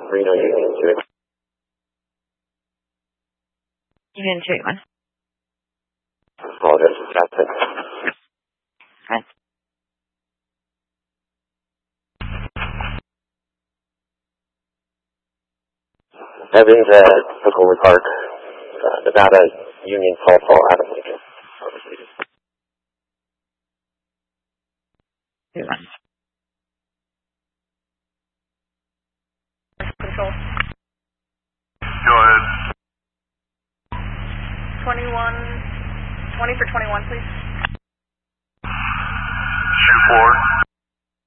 Reno Union 2. Union 281. Apologize for that. Okay. Evans at Picklewood Park, Nevada Union Call Fall Adam Lincoln. Control. Go ahead. 20 for 21, please. Shoe 4.